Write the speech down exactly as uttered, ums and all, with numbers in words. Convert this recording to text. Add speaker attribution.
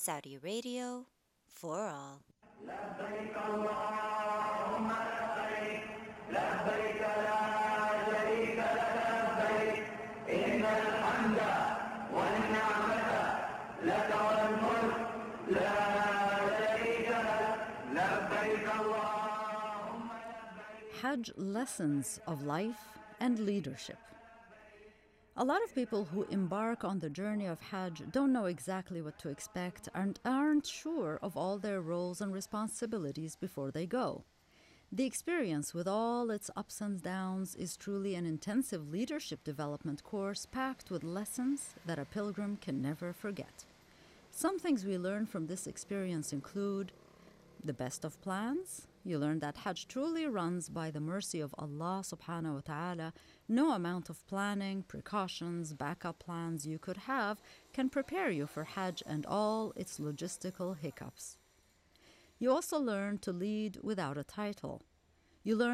Speaker 1: Saudi Radio for all.
Speaker 2: لبيك اللهم لبيك لبيك لا شريك لك لبيك إن الحمد والنعمة لك والملك لا شريك لك لبيك اللهم لبيك.
Speaker 3: Hajj lessons of life and leadership. A lot of people who embark on the journey of Hajj don't know exactly what to expect and aren't sure of all their roles and responsibilities before they go. The experience, with all its ups and downs, is truly an intensive leadership development course packed with lessons that a pilgrim can never forget. Some things we learn from this experience include the best of plans. You learn that Hajj truly runs by the mercy of Allah subhanahu wa ta'ala. No amount of planning, precautions, backup plans you could have can prepare you for Hajj and all its logistical hiccups. You also learn to lead without a title. You learn